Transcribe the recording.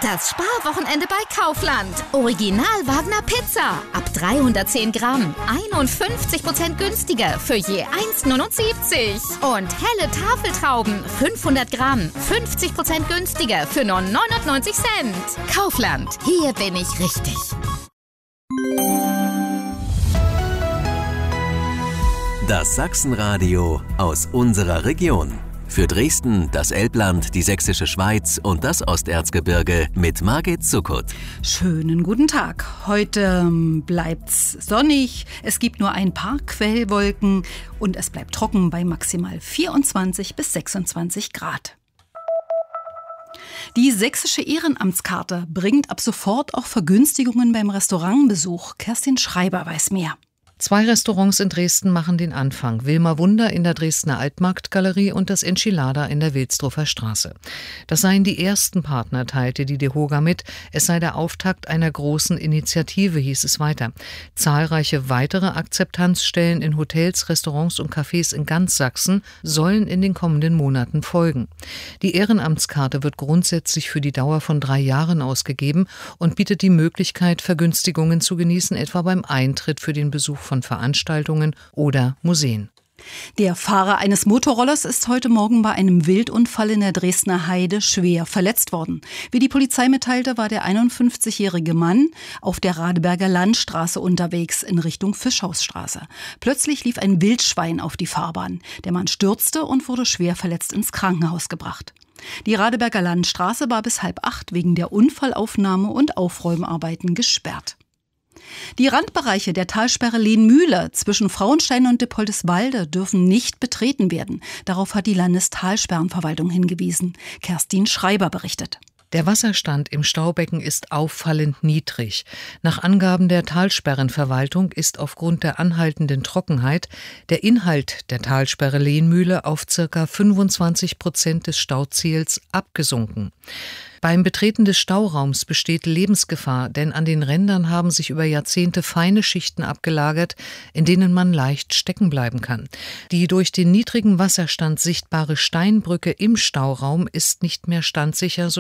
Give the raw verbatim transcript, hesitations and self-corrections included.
Das Sparwochenende bei Kaufland. Original Wagner Pizza. Ab dreihundertzehn Gramm. einundfünfzig Prozent günstiger für je eins neunundsiebzig. Und helle Tafeltrauben. fünfhundert Gramm. fünfzig Prozent günstiger für nur neunundneunzig Cent. Kaufland. Hier bin ich richtig. Das Sachsenradio aus unserer Region. Für Dresden, das Elbland, die Sächsische Schweiz und das Osterzgebirge mit Margit Zuckut. Schönen guten Tag. Heute bleibt's sonnig, es gibt nur ein paar Quellwolken und es bleibt trocken bei maximal vierundzwanzig bis sechsundzwanzig Grad. Die sächsische Ehrenamtskarte bringt ab sofort auch Vergünstigungen beim Restaurantbesuch. Kerstin Schreiber weiß mehr. Zwei Restaurants in Dresden machen den Anfang. Wilma Wunder in der Dresdner Altmarktgalerie und das Enchilada in der Wilsdruffer Straße. Das seien die ersten Partner, teilte die DEHOGA mit. Es sei der Auftakt einer großen Initiative, hieß es weiter. Zahlreiche weitere Akzeptanzstellen in Hotels, Restaurants und Cafés in ganz Sachsen sollen in den kommenden Monaten folgen. Die Ehrenamtskarte wird grundsätzlich für die Dauer von drei Jahren ausgegeben und bietet die Möglichkeit, Vergünstigungen zu genießen, etwa beim Eintritt für den Besuch von von Veranstaltungen oder Museen. Der Fahrer eines Motorrollers ist heute Morgen bei einem Wildunfall in der Dresdner Heide schwer verletzt worden. Wie die Polizei mitteilte, war der einundfünfzigjährige Mann auf der Radeberger Landstraße unterwegs in Richtung Fischhausstraße. Plötzlich lief ein Wildschwein auf die Fahrbahn. Der Mann stürzte und wurde schwer verletzt ins Krankenhaus gebracht. Die Radeberger Landstraße war bis halb acht wegen der Unfallaufnahme und Aufräumarbeiten gesperrt. Die Randbereiche der Talsperre Lehn-Mühle zwischen Frauenstein und Dippoldiswalde dürfen nicht betreten werden. Darauf hat die Landestalsperrenverwaltung hingewiesen. Kerstin Schreiber berichtet. Der Wasserstand im Staubecken ist auffallend niedrig. Nach Angaben der Talsperrenverwaltung ist aufgrund der anhaltenden Trockenheit der Inhalt der Talsperre Lehn-Mühle auf ca. fünfundzwanzig Prozent des Stauziels abgesunken. Beim Betreten des Stauraums besteht Lebensgefahr, denn an den Rändern haben sich über Jahrzehnte feine Schichten abgelagert, in denen man leicht stecken bleiben kann. Die durch den niedrigen Wasserstand sichtbare Steinbrücke im Stauraum ist nicht mehr standsicher,